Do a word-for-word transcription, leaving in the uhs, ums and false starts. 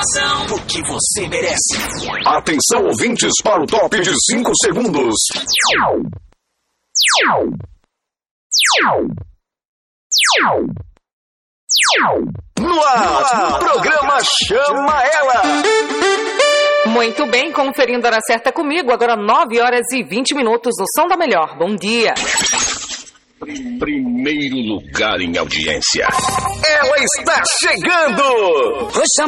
informação, porque você merece. Atenção, ouvintes, para o top de cinco segundos. No ar, programa Chama Ela. Muito bem, conferindo a hora certa comigo, agora nove horas e vinte minutos do Som da Melhor. Bom dia. Primeiro lugar em audiência. Ela está chegando.